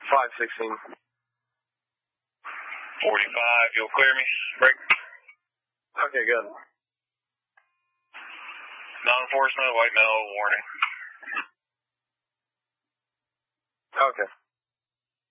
516. 45, you'll clear me. Break. Okay, good. Non-enforcement, white male, warning. Okay.